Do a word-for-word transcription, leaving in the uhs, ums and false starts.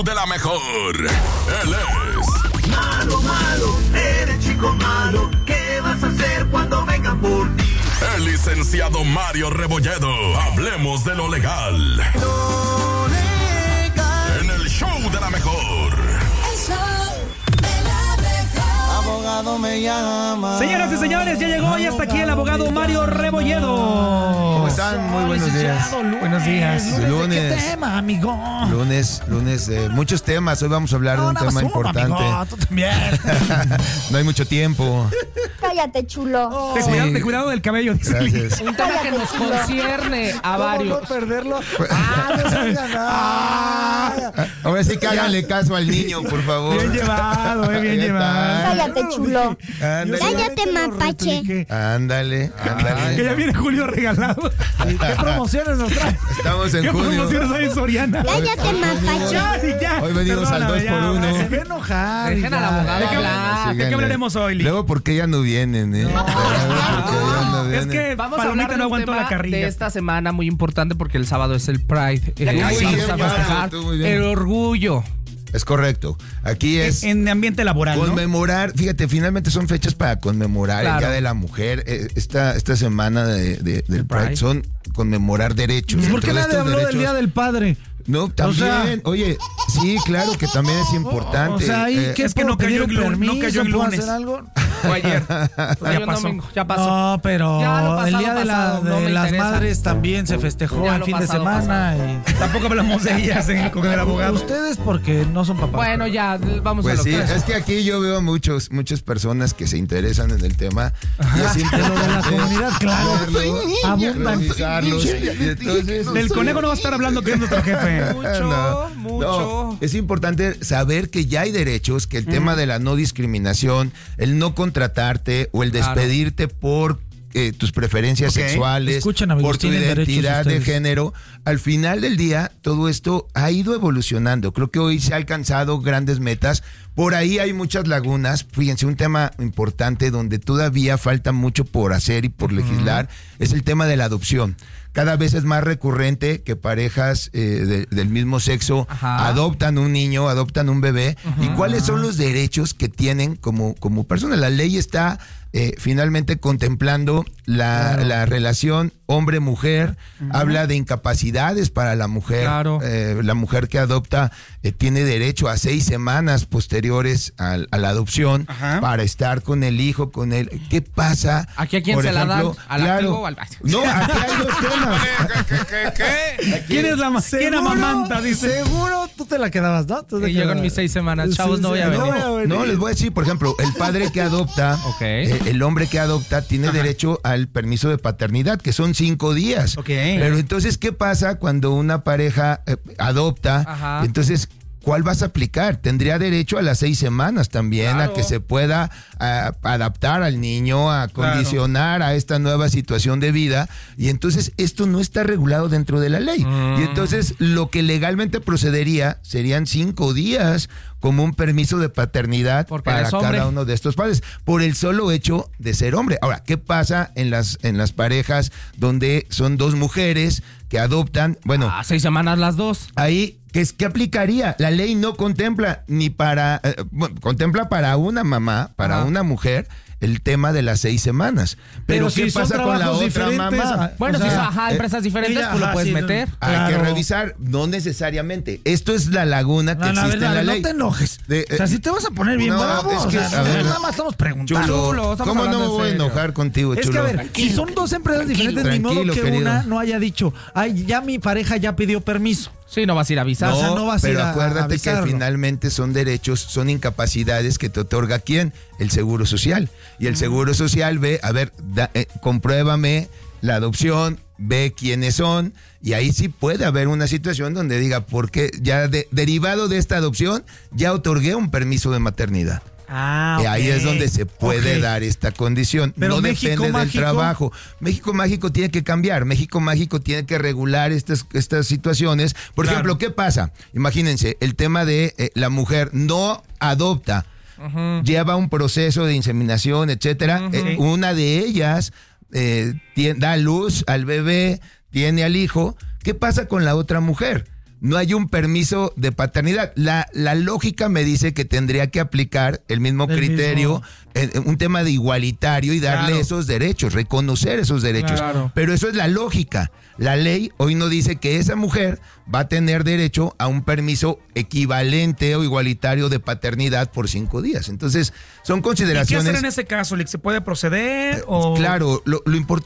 De la mejor. Él es Malo, malo, eres chico malo. ¿Qué vas a hacer cuando vengan por ti? el licenciado Mario Rebolledo. Hablemos de lo legal. Lo legal. En el show de la mejor. El show de la mejor. Abogado me llama. Señoras y señores, ya llegó y hasta aquí el abogado Mario Rebolledo. ¿Cómo están? Muy buenos días. Lunes, buenos días. Lunes. lunes. ¿Qué tema, amigo? Lunes, lunes, eh, muchos temas. Hoy vamos a hablar no, de un nada tema más uno, importante. Amigo, tú también. No hay mucho tiempo. Cállate, chulo. Oh, ten, Sí. cuidado, ten cuidado del cabello. Dice. Gracias. Un tema que nos concierne a varios. No perderlo. Ah, no salga nada. Ahora sí que háganle caso al niño, por favor. Bien llevado, eh, bien Ahí está. llevado. Cállate, chulo. Ándale. Cállate, mapache. Ándale, ándale. Que ya viene Julio regalado. ¿Qué promociones nos trae? Estamos en ¿Qué junio. promociones hay en Soriana? Cállate, mapache. Ya, ya. Hoy venimos al Perdóname, dos ya, por uno. ahora sí. Se ve enojar. Dejen al abogado ¿De qué, hablar. ¿De qué hablaremos hoy, Lee? Luego, ¿por qué ya no vienen, eh? Luego, ¿por qué ya no Es vienen? que Vamos a Palomita hablar de no un aguantó tema la carrilla. de esta semana muy importante porque el sábado es el Pride. Eh, Muy vamos bien, a Mario, festejar tú muy bien. el orgullo. Es correcto. Aquí es En ambiente laboral, ¿no? conmemorar. Fíjate, finalmente son fechas para conmemorar Claro. el Día de la Mujer. Eh, Esta, esta semana de, de- del Pride, Pride. son conmemorar derechos. ¿Por qué Dentro de nadie estos habló del derechos- Día del Padre? No, también. sea- Oye, sí, claro que también es importante. O sea, ¿y Eh, qué es que puedo no cayó pedir en lunes, no permiso? cayó en ¿Puedo lunes. hacer algo? Fue ayer. Ya Fue un pasó. domingo, ya pasó. No, pero Ya lo pasado, el Día de, la- pasado, no de me las interesa. Madres también se festejó Ya el lo fin pasado, de semana. Y... Tampoco hablamos de ellas en- con el abogado. Ustedes porque no son papás. Bueno, ya, vamos a Pues lo sí, que es. es que aquí yo veo muchos, muchas personas que se interesan en el tema. Y es Pero de la importante comunidad, claro. verlo, Abundan. revisarlos. Y entonces, Del conejo no va a estar hablando que es nuestro jefe. Mucho, No, mucho. no, es importante saber que ya hay derechos, que el tema de la no discriminación, el no contratarte o el Claro. despedirte por eh, tus preferencias Ok. sexuales, Escuchen, amigos, por tu tienen derechos identidad de ustedes. género, al final del día todo esto ha ido evolucionando. Creo que hoy se ha alcanzado grandes metas. Por ahí hay muchas lagunas. Fíjense, un tema importante donde todavía falta mucho por hacer y por legislar es el tema de la adopción. Cada vez es más recurrente que parejas eh, de- del mismo sexo Ajá. adoptan un niño, adoptan un bebé. ¿Y cuáles son los derechos que tienen como, como personas? La ley está eh, finalmente contemplando la, la relación hombre-mujer, habla de incapacidades para la mujer. Claro. Eh, la mujer que adopta eh, tiene derecho a seis semanas posteriores al- a, la adopción Ajá. para estar con el hijo, con él. ¿Qué pasa? ¿Aquí a quién por se la dan? ejemplo? ¿Al Claro. activo o al- No, aquí hay dos temas. ¿Quién es la ma- ¿Quién amamanta? Dice. Seguro tú te la quedabas, ¿no? Tú te Y llegan quedabas. mis seis semanas. Chavos, no voy a no venir. voy a venir. No, les voy a decir, por ejemplo, el padre que adopta, Ok. eh, el hombre que adopta tiene derecho al permiso de paternidad, que son cinco días. Ok. Pero entonces, ¿qué pasa cuando una pareja eh, adopta? Ajá. Entonces, ¿cuál vas a aplicar? Tendría derecho a las seis semanas también, Claro. a que se pueda ah, adaptar al niño, a condicionar a esta nueva situación de vida. Y entonces esto no está regulado dentro de la ley. Y entonces lo que legalmente procedería serían cinco días como un permiso de paternidad Porque para eres hombre. cada uno de estos padres, por el solo hecho de ser hombre. Ahora, ¿qué pasa en las, en las parejas donde son dos mujeres que adoptan? Bueno, Ah, seis semanas las dos. ahí, ¿qué, es, ¿qué aplicaría? La ley no contempla ni para, eh, bueno, contempla para una mamá, para Ajá. una mujer, el tema de las seis semanas. Pero, Pero ¿qué si son pasa con la trabajos otra diferentes, mamá? ah, Bueno, o si sea, son ajá, eh, empresas diferentes, ella, pues lo ajá, puedes sí, meter. Hay que Claro. revisar, no necesariamente. Esto es la laguna que No, no, a ver, existe en a la ver, ley. no te enojes. De- o sea, eh, si te vas a poner bien no, bravo, es o que, sea, a nosotros ver, nada más estamos preguntando. Chulo, Chulo, estamos ¿cómo no hablando me en voy a serio. enojar contigo, Es chulo? que a ver, si son dos empresas diferentes, ni modo Tranquilo, que querido. una no haya dicho, ay, ya mi pareja ya pidió permiso. Sí, no vas a ir a avisar. No, o sea, no vas a pero ir a- a acuérdate que avisarlo. finalmente son derechos, son incapacidades que te otorga ¿quién? El Seguro Social. Y el Seguro Social ve, a ver, da- eh, compruébame la adopción, ve quiénes son, y ahí sí puede haber una situación donde diga, porque ya de- derivado de esta adopción, ya otorgué un permiso de maternidad. Ah, Y ahí ok. es donde se puede Ok. dar esta condición. Pero no México depende del Mágico. trabajo. México Mágico tiene que cambiar. México Mágico tiene que regular estas, estas situaciones. Por Claro. ejemplo, ¿qué pasa? Imagínense, el tema de eh, la mujer no adopta, lleva un proceso de inseminación, etcétera. Eh, una de ellas eh, tie- da luz al bebé, tiene al hijo. ¿Qué pasa con la otra mujer? no hay un permiso de paternidad. La, la lógica me dice que tendría que aplicar el mismo El criterio, mismo. En, en un tema de igualitario y darle Claro. esos derechos, reconocer esos derechos. Claro. Pero eso es la lógica. La ley hoy no dice que esa mujer va a tener derecho a un permiso equivalente o igualitario de paternidad por cinco días. Entonces, son ¿Y qué consideraciones. hacer en ese caso, Lick? ¿Se puede proceder o...? Claro, lo, lo importante